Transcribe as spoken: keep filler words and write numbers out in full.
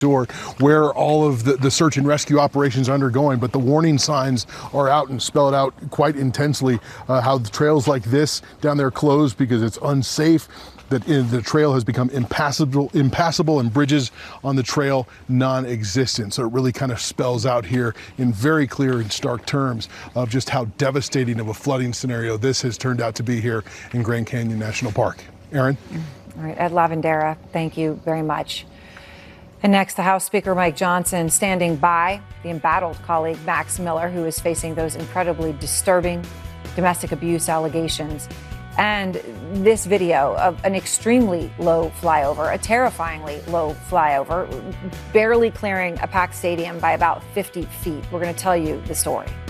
or where all of the, the search and rescue operations are undergoing, but the warning signs are out and spell it out quite intensely, uh, how the trails like this down there closed because it's unsafe, that the trail has become impassable, impassable and bridges on the trail non-existent. So it really kind of spells out here in very clear and stark terms of just how devastating of a flooding scenario this has turned out to be here in Grand Canyon National Park. Erin? All right, Ed Lavandera, thank you very much. And next, the House Speaker Mike Johnson standing by the embattled colleague Max Miller, who is facing those incredibly disturbing domestic abuse allegations. And this video of an extremely low flyover, a terrifyingly low flyover, barely clearing a packed stadium by about fifty feet. We're going to tell you the story.